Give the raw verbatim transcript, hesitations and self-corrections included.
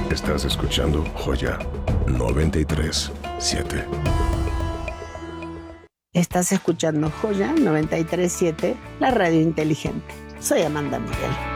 Estás escuchando Joya noventa y tres punto siete. Estás escuchando Joya noventa y tres punto siete, la radio inteligente. Soy Amanda Miguel.